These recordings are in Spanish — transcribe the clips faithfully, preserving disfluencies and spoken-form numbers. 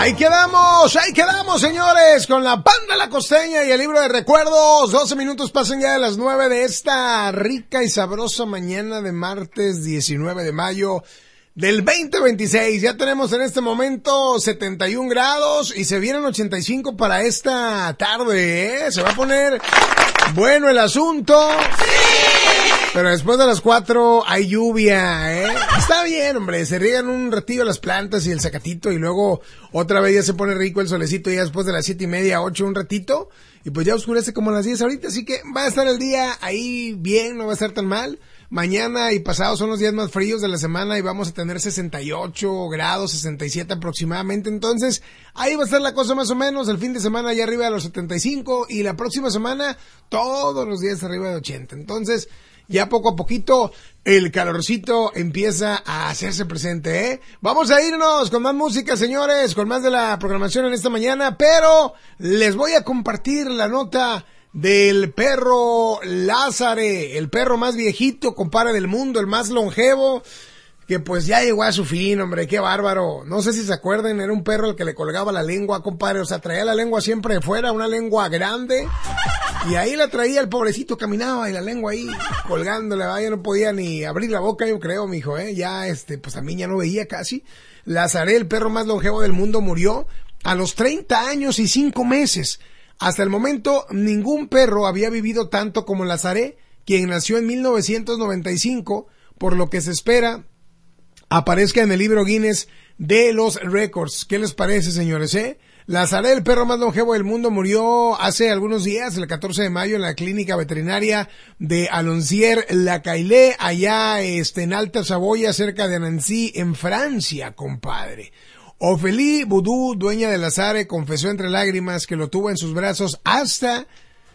Ahí quedamos, ahí quedamos, señores, con la Banda La Costeña y el libro de recuerdos. doce minutos pasan ya de las nueve de esta rica y sabrosa mañana de martes diecinueve de mayo del veinte veintiséis. Ya tenemos en este momento setenta y un grados y se vienen ochenta y cinco para esta tarde, ¿eh? Se va a poner bueno el asunto. Pero después de las cuatro hay lluvia, ¿eh? Está bien, hombre, se riegan un ratillo las plantas y el zacatito y luego otra vez ya se pone rico el solecito ya después de las siete y media, ocho un ratito y pues ya oscurece como a las diez ahorita, así que va a estar el día ahí bien, no va a estar tan mal. Mañana y pasado son los días más fríos de la semana y vamos a tener sesenta y ocho grados, sesenta y siete aproximadamente, entonces ahí va a estar la cosa más o menos, el fin de semana ya arriba de los setenta y cinco y la próxima semana todos los días arriba de ochenta, entonces ya poco a poquito el calorcito empieza a hacerse presente, ¿eh? Vamos a irnos con más música, señores, con más de la programación en esta mañana, pero les voy a compartir la nota del perro Lázare, el perro más viejito, compadre del mundo, el más longevo, que pues ya llegó a su fin, hombre, qué bárbaro. No sé si se acuerdan, era un perro al que le colgaba la lengua, compadre, o sea, traía la lengua siempre de fuera, una lengua grande, y ahí la traía el pobrecito, caminaba y la lengua ahí colgándole, ya no podía ni abrir la boca, yo creo, mijo, eh, ya este, pues a mí ya no veía casi. Lázare, el perro más longevo del mundo, murió a los treinta años y cinco meses. Hasta el momento, ningún perro había vivido tanto como Lázare, quien nació en mil novecientos noventa y cinco, por lo que se espera aparezca en el libro Guinness de los récords. ¿Qué les parece, señores, eh? Lázare, el perro más longevo del mundo, murió hace algunos días, el catorce de mayo, en la clínica veterinaria de Alonsier-la-Caille, allá este, en Alta Saboya, cerca de Nancy, en Francia, compadre. Ophélie Boudou, dueña de Lázare, confesó entre lágrimas que lo tuvo en sus brazos hasta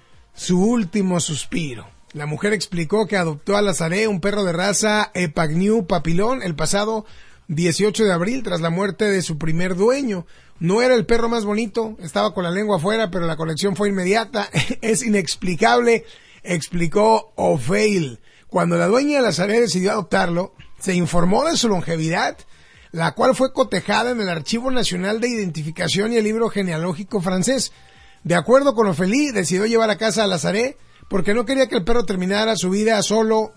su último suspiro. La mujer explicó que adoptó a Lázare, un perro de raza Épagnew Papillon, el pasado dieciocho de abril, tras la muerte de su primer dueño. No era el perro más bonito, estaba con la lengua afuera, pero la conexión fue inmediata. Es inexplicable, explicó Ophélie. Cuando la dueña de Lázare decidió adoptarlo, se informó de su longevidad, la cual fue cotejada en el Archivo Nacional de Identificación y el Libro Genealógico francés. De acuerdo con Ophélie, decidió llevar a casa a Lázare porque no quería que el perro terminara su vida solo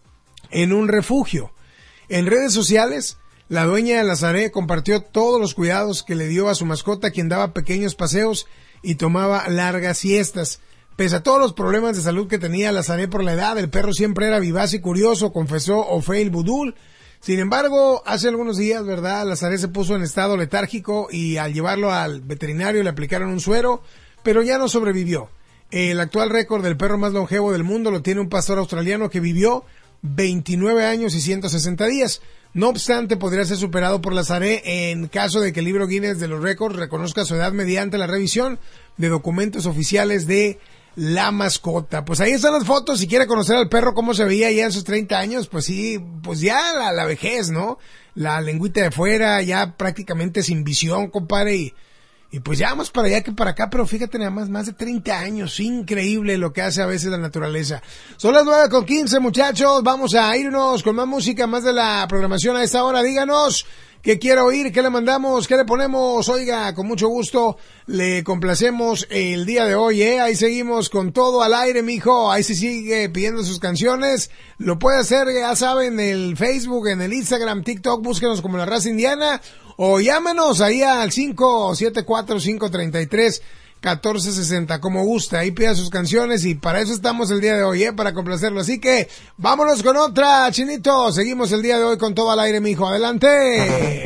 en un refugio. En redes sociales, la dueña de Lázare compartió todos los cuidados que le dio a su mascota, quien daba pequeños paseos y tomaba largas siestas. Pese a todos los problemas de salud que tenía Lázare por la edad, el perro siempre era vivaz y curioso, confesó Ophélie Boudou. Sin embargo, hace algunos días, ¿verdad?, Lázare se puso en estado letárgico y al llevarlo al veterinario le aplicaron un suero, pero ya no sobrevivió. El actual récord del perro más longevo del mundo lo tiene un pastor australiano que vivió veintinueve años y ciento sesenta días. No obstante, podría ser superado por Lázare en caso de que el libro Guinness de los récords reconozca su edad mediante la revisión de documentos oficiales de la mascota. Pues ahí están las fotos, si quiere conocer al perro cómo se veía ya en sus treinta años, pues sí, pues ya la, la vejez, ¿no? La lengüita de fuera, ya prácticamente sin visión, compadre, y, y pues ya más para allá que para acá, pero fíjate nada más, más de treinta años, increíble lo que hace a veces la naturaleza. Son las nueve con quince, muchachos, vamos a irnos con más música, más de la programación a esta hora. Díganos ¿qué quiere oír? ¿Qué le mandamos? ¿Qué le ponemos? Oiga, con mucho gusto le complacemos el día de hoy, ¿eh? Ahí seguimos con todo al aire, mijo. Ahí se sigue pidiendo sus canciones. Lo puede hacer, ya saben, en el Facebook, en el Instagram, TikTok. Búsquenos como La Raza Indiana. O llámenos ahí al cinco siete cuatro, cinco tres tres, uno cuatro seis cero, como gusta. Ahí pida sus canciones y para eso estamos el día de hoy, ¿eh? Para complacerlo. Así que vámonos con otra, Chinito. Seguimos el día de hoy con todo al aire, mijo. Adelante.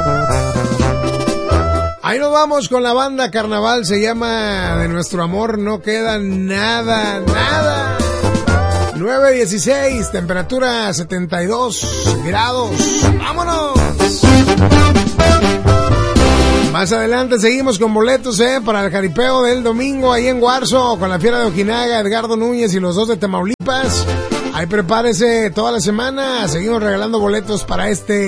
Ahí nos vamos con la banda Carnaval. Se llama De Nuestro Amor No Queda Nada, Nada. nueve dieciséis, temperatura setenta y dos grados. ¡Vámonos! Más adelante seguimos con boletos, eh, para el jaripeo del domingo ahí en Guarzo, con la Fiera de Ojinaga, Edgardo Núñez y los dos de Tamaulipas. Ahí prepárese toda la semana, seguimos regalando boletos para este